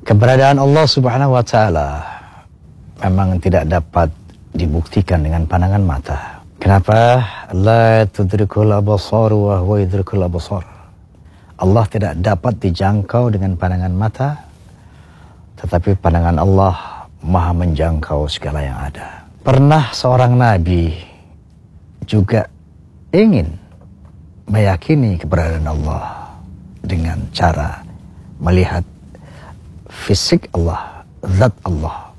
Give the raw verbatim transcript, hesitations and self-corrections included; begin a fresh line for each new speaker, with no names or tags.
Keberadaan Allah Subhanahu wa taala memang tidak dapat dibuktikan dengan pandangan mata. Kenapa? La tudrikul absar wa huwa yudrikul absar. Allah tidak dapat dijangkau dengan pandangan mata, tetapi pandangan Allah Maha menjangkau segala yang ada. Pernah seorang nabi juga ingin meyakini keberadaan Allah dengan cara melihat fisik Allah, zat Allah.